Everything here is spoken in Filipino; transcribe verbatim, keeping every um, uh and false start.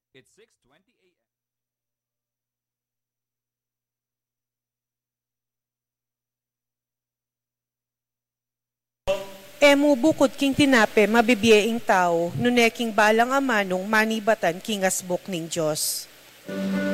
It's six twenty a m Emu bukod king tinape mabibiyeing tao, nuneking balang ama nung manibatan king asbok ning Diyos.